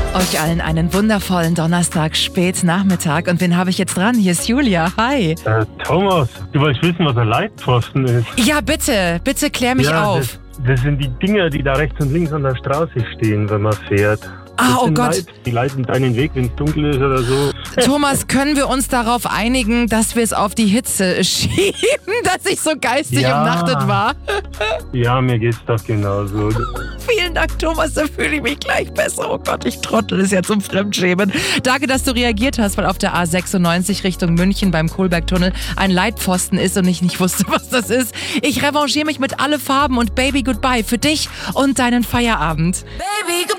Euch allen einen wundervollen Donnerstag, Spätnachmittag. Und wen habe ich jetzt dran? Hier ist Julia. Hi. Thomas, du wolltest wissen, was ein Leitpfosten ist. Ja, bitte klär mich auf. Das sind die Dinger, die da rechts und links an der Straße stehen, wenn man fährt. Oh Gott. Die leiten deinen Weg, wenn es dunkel ist oder so. Thomas, können wir uns darauf einigen, dass wir es auf die Hitze schieben, dass ich so geistig umnachtet war? Ja, mir geht's doch genauso. Vielen Dank, Thomas, da fühle ich mich gleich besser. Oh Gott, ich trottel, ist ja zum Fremdschämen. Danke, dass du reagiert hast, weil auf der A96 Richtung München beim Kohlbergtunnel ein Leitpfosten ist und ich nicht wusste, was das ist. Ich revanchiere mich mit alle Farben und Baby Goodbye für dich und deinen Feierabend. Baby, goodbye.